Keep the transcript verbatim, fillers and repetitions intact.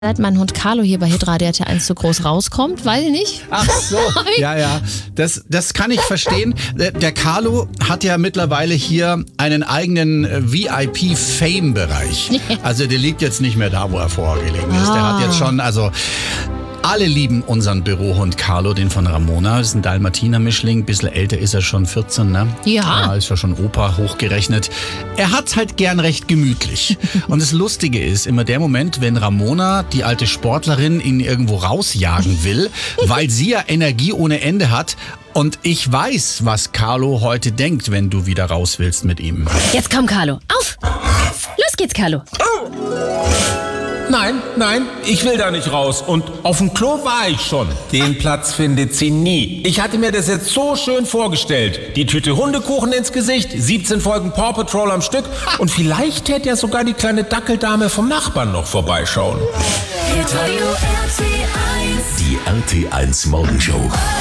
Seit mein Hund Carlo hier bei Hitradio R T eins so groß rauskommt, weiß ich nicht. Ach so, ja, ja, das, das kann ich verstehen. Der Carlo hat ja mittlerweile hier einen eigenen V I P-Fame-Bereich. Also der liegt jetzt nicht mehr da, wo er vorher gelegen ist. Der hat jetzt schon, also... Alle lieben unseren Bürohund Carlo, den von Ramona. Das ist ein Dalmatiner-Mischling. Ein bisschen älter ist er schon, vierzehn, ne? Ja. Ja, ist ja schon Opa hochgerechnet. Er hat's halt gern recht gemütlich. Und das Lustige ist, immer der Moment, wenn Ramona, die alte Sportlerin, ihn irgendwo rausjagen will, weil sie ja Energie ohne Ende hat. Und ich weiß, was Carlo heute denkt, wenn du wieder raus willst mit ihm. Jetzt komm, Carlo. Auf! Los geht's, Carlo. Nein, nein, ich will da nicht raus. Und auf dem Klo war ich schon. Den Platz findet sie nie. Ich hatte mir das jetzt so schön vorgestellt. Die Tüte Hundekuchen ins Gesicht, siebzehn Folgen Paw Patrol am Stück. Und vielleicht hätte ja sogar die kleine Dackeldame vom Nachbarn noch vorbeischauen. Die R T eins Morgenshow.